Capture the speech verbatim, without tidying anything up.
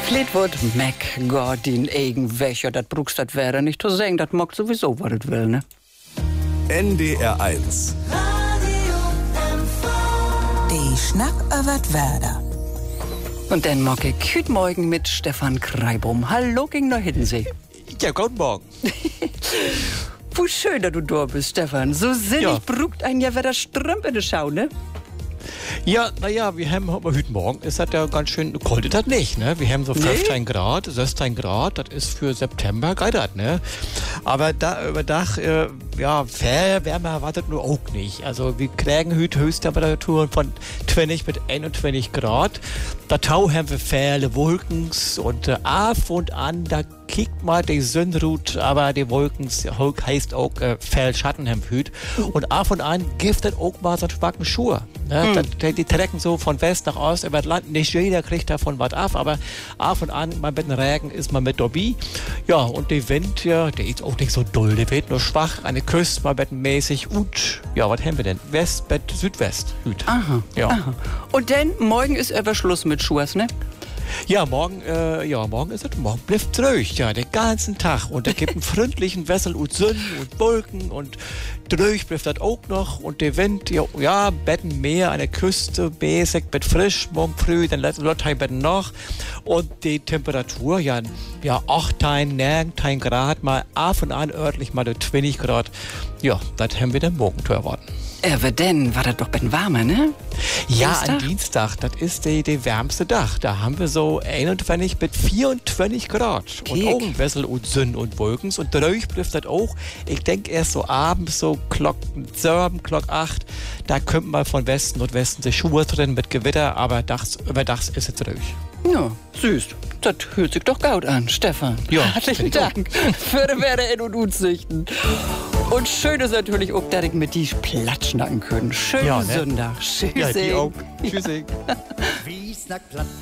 Fleetwood Mac, Gott, den Egenwächer, das brauchst das wäre nicht zu sagen, das mag sowieso, was das will, ne? N D R eins. Die Schnack über Werder. Und dann mag ich heute Morgen mit Stefan Kreibum. Hallo gegen Neuhiddensee. Ja, guten Morgen. Wie schön, dass du da bist, Stefan. So sinnig Ja. brugt ein ja wieder Strümpf in der Schau, ne? Ja, naja, wir haben aber heute Morgen, ist das ja ganz schön, kalt ist das nicht, ne? Wir haben so Nee? fünfzehn Grad, sechzehn Grad, das ist für September geil, das, ne? Aber da über Dach, äh, ja, fair Wärme erwartet nur auch nicht. Also wir kriegen heute Höchsttemperaturen von zwanzig mit einundzwanzig Grad. Da Tau haben wir viele Wolken und äh, auf und an, da kickt mal die Sonnenrut, aber die Wolken heißt auch äh, viel Schatten haben heute. Und auf und an giftet auch mal so einen schwachen Schuhe. Ne? Hm. Das, die, die trecken so von West nach Ost über das Land. Nicht jeder kriegt davon was ab, aber auf und an, mal mit dem Regen ist man mit dabei. Ja, und der Wind, ja, der ist auch nicht so doll. Der weht nur schwach an der Küste, mal mit mäßig. Und, ja, was haben wir denn? West, mit Südwest. Süd. Aha, Ja. aha. Und dann, morgen ist aber Schluss mit Schuhs, ne? Ja, morgen, äh, ja, morgen ist es, morgen bleibt dröch, ja, den ganzen Tag. Und da gibt einen freundlichen Wessel und Sonne und Wolken und dröch bleibt das auch noch. Und der Wind, ja, ja, Betten mehr an der Küste, mäßig, Bett frisch, morgen früh, dann letzten Lotteil Betten noch. Und die Temperatur, ja, ja, achtzehn, neunzehn Grad, mal auf und an örtlich mal zwanzig Grad. Ja, das haben wir dann morgen zu erwarten. Aber denn war das doch ein warmer, ne? Ja, Dienstag? an Dienstag, das ist der die wärmste Tag. Da haben wir so einundzwanzig mit vierundzwanzig Grad. Und Kiek. auch ein Wessel und Sonne und Wolken. Und dröch bleibt das auch. Ich denke erst so abends, so Glock sieben, Glock acht, da könnte man von Westen und Westen sich Schuhe drin mit Gewitter, aber dachts, über Dachs ist es dröch. Ja, süß. Das hört sich doch gut an, Stefan. Ja, Herzlichen find ich auch. Dank für die Werder in und Unsichten. Und schön ist natürlich auch, dass ich mit die platschnacken können. Schönen Ja, ne? Sonntag. Tschüss. Ja, die auch. Tschüssi. Wie snackt platt.